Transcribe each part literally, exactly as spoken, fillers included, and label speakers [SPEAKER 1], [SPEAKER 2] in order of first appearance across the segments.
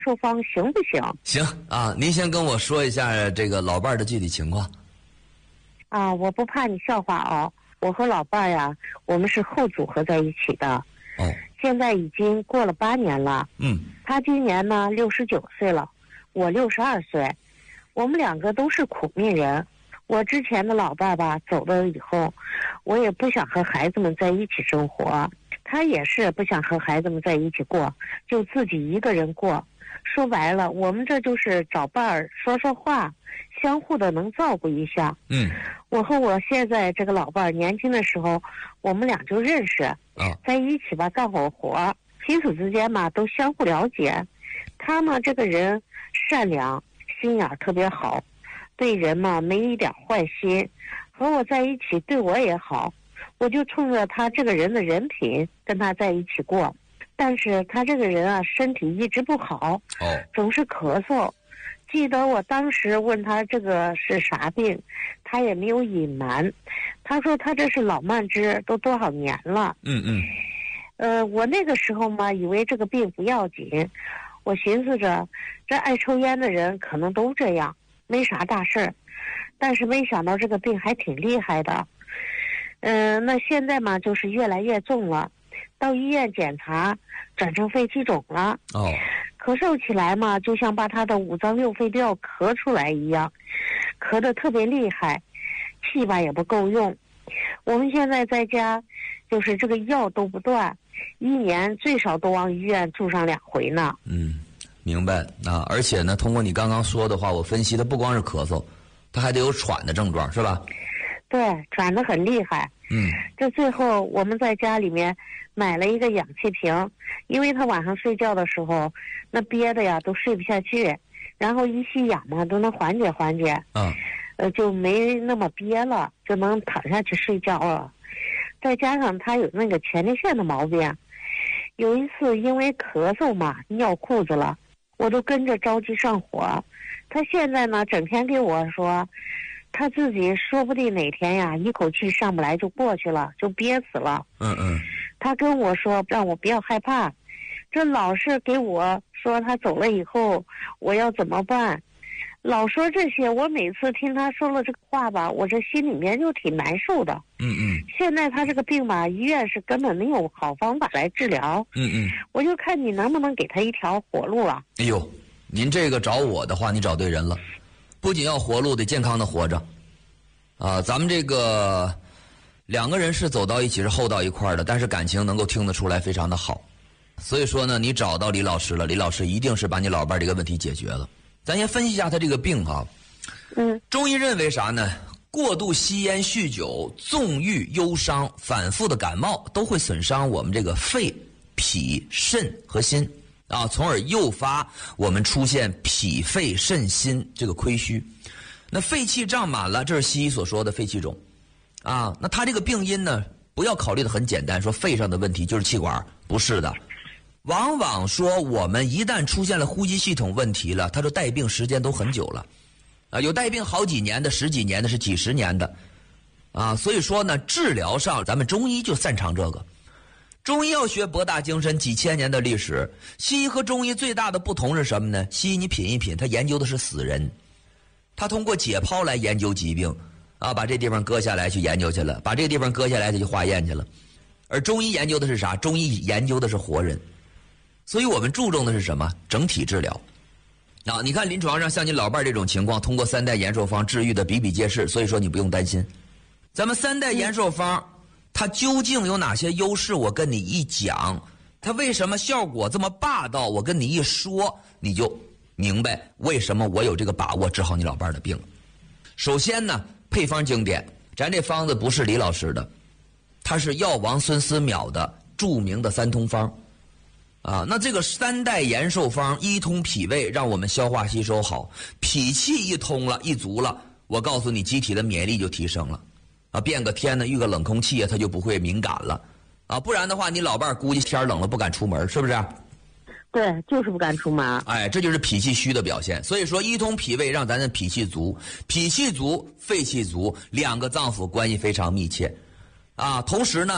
[SPEAKER 1] 处方行不行？
[SPEAKER 2] 行啊，您先跟我说一下这个老伴儿的具体情况。
[SPEAKER 1] 啊，我不怕你笑话哦，我和老伴儿呀，我们是后组合在一起的。
[SPEAKER 2] 哦，
[SPEAKER 1] 现在已经过了八年了。
[SPEAKER 2] 嗯，
[SPEAKER 1] 他今年呢六十九岁了，我六十二岁，我们两个都是苦命人。我之前的老爸爸走了以后，我也不想和孩子们在一起生活，他也是不想和孩子们在一起过，就自己一个人过。说白了，我们这就是找伴儿说说话，相互的能照顾一下。
[SPEAKER 2] 嗯，
[SPEAKER 1] 我和我现在这个老伴儿年轻的时候，我们俩就认识，
[SPEAKER 2] 啊，
[SPEAKER 1] 在一起吧干会活，彼此之间嘛都相互了解。他呢这个人善良，心眼儿特别好，对人嘛没一点坏心，和我在一起对我也好，我就冲着他这个人的人品跟他在一起过。但是他这个人啊，身体一直不好，
[SPEAKER 2] 哦，
[SPEAKER 1] 总是咳嗽。记得我当时问他这个是啥病，他也没有隐瞒，他说他这是老慢支，都多少年了。
[SPEAKER 2] 嗯嗯，
[SPEAKER 1] 呃，我那个时候嘛，以为这个病不要紧，我寻思着，这爱抽烟的人可能都这样，没啥大事儿。但是没想到这个病还挺厉害的。嗯、呃，那现在嘛，就是越来越重了。到医院检查，转成肺气肿了。
[SPEAKER 2] 哦，
[SPEAKER 1] 咳嗽起来嘛，就像把他的五脏六腑都要咳出来一样，咳得特别厉害，气吧也不够用。我们现在在家，就是这个药都不断，一年最少都往医院住上两回呢。
[SPEAKER 2] 嗯，明白啊。而且呢，通过你刚刚说的话，我分析的不光是咳嗽，他还得有喘的症状，是吧？
[SPEAKER 1] 对，喘得很厉害。
[SPEAKER 2] 嗯，
[SPEAKER 1] 这最后我们在家里面买了一个氧气瓶，因为他晚上睡觉的时候，那憋的呀都睡不下去，然后一吸氧嘛都能缓解缓解，
[SPEAKER 2] 啊，
[SPEAKER 1] 呃就没那么憋了，就能躺下去睡觉了。再加上他有那个前列腺的毛病，有一次因为咳嗽嘛尿裤子了，我都跟着着急上火。他现在呢整天给我说，他自己说不定哪天呀一口气上不来就过去了，就憋死了。
[SPEAKER 2] 嗯嗯，
[SPEAKER 1] 他跟我说让我不要害怕，这老是给我说他走了以后我要怎么办，老说这些。我每次听他说了这个话吧，我这心里面就挺难受的。
[SPEAKER 2] 嗯嗯，
[SPEAKER 1] 现在他这个病吧，医院是根本没有好方法来治疗。
[SPEAKER 2] 嗯嗯，
[SPEAKER 1] 我就看你能不能给他一条活路啊。
[SPEAKER 2] 哎呦，您这个找我的话，你找对人了。不仅要活路，得健康的活着，啊，咱们这个两个人是走到一起，是厚到一块儿的，但是感情能够听得出来非常的好，所以说呢，你找到李老师了，李老师一定是把你老伴这个问题解决了。咱先分析一下他这个病哈，
[SPEAKER 1] 嗯，
[SPEAKER 2] 中医认为啥呢？过度吸烟、酗酒、纵欲、忧伤、反复的感冒，都会损伤我们这个肺、脾、肾和心。啊，从而诱发我们出现脾肺肾心这个亏虚，那肺气胀满了，这是西医所说的肺气肿，啊，那他这个病因呢，不要考虑的很简单，说肺上的问题就是气管，不是的，往往说我们一旦出现了呼吸系统问题了，他说带病时间都很久了，啊，有带病好几年的、十几年的、是几十年的，啊，所以说呢，治疗上咱们中医就擅长这个。中医药学博大精深，几千年的历史。西医和中医最大的不同是什么呢？西医你品一品，他研究的是死人，他通过解剖来研究疾病，啊，把这地方割下来去研究去了，把这个地方割下来他去化验去了。而中医研究的是啥？中医研究的是活人。所以我们注重的是什么？整体治疗。啊，你看临床上像你老伴这种情况，通过三代延寿方治愈的比比皆是，所以说你不用担心。咱们三代延寿方。它究竟有哪些优势？我跟你一讲，它为什么效果这么霸道？我跟你一说，你就明白为什么我有这个把握治好你老伴的病了。首先呢，配方经典，咱这方子不是李老师的，它是药王孙思邈的著名的三通方。啊，那这个三代延寿方一通脾胃，让我们消化吸收好，脾气一通了，一足了，我告诉你，机体的免疫力就提升了。啊，变个天呢，遇个冷空气啊，他就不会敏感了，啊，不然的话，你老伴估计天冷了不敢出门，是不是？
[SPEAKER 1] 对，就是不敢出门。
[SPEAKER 2] 哎，这就是脾气虚的表现。所以说，一通脾胃让咱的脾气足，脾气足，肺气足，两个脏腑关系非常密切，啊，同时呢，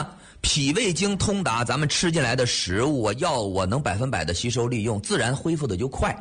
[SPEAKER 2] 脾胃经通达，咱们吃进来的食物啊、药物啊，能百分百的吸收利用，自然恢复的就快。